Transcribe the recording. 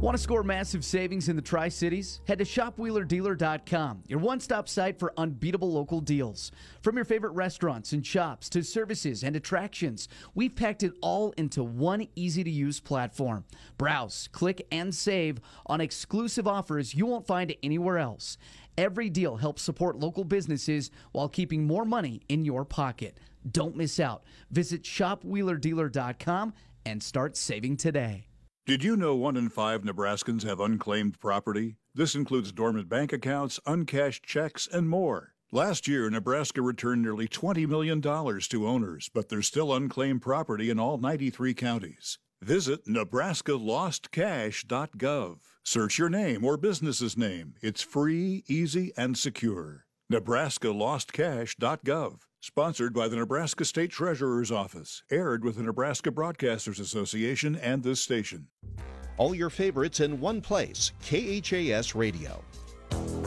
Want to score massive savings in the Tri-Cities? Head to shopwheelerdealer.com, your one-stop site for unbeatable local deals. From your favorite restaurants and shops to services and attractions, we've packed it all into one easy-to-use platform. Browse, click, and save on exclusive offers you won't find anywhere else. Every deal helps support local businesses while keeping more money in your pocket. Don't miss out. Visit shopwheelerdealer.com and start saving today. Did you know 1 in 5 Nebraskans have unclaimed property? This includes dormant bank accounts, uncashed checks, and more. Last year, Nebraska returned nearly $20 million to owners, but there's still unclaimed property in all 93 counties. Visit nebraskalostcash.gov. Search your name or business's name. It's free, easy, and secure. nebraskalostcash.gov. Sponsored by the Nebraska State Treasurer's Office. Aired with the Nebraska Broadcasters Association and this station. All your favorites in one place. KHAS Radio.